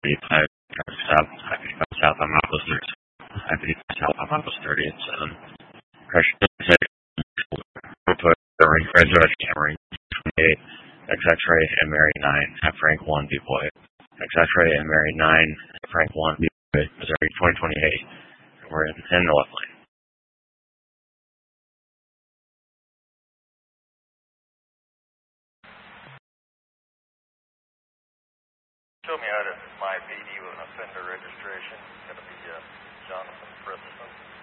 I-55 South, I-55 South on Marcos 30. I-55 South on Marcos 30 at 7. Crash Resurrection Camry 28. X-Ray and Mary 9 at Frank 1 Depoy. X-Ray and Mary 9 at Frank 1 Depoy, Missouri 2028. And we're in the left lane. Show me out of my PD with an offender registration. It's going to be Jonathan Frisson.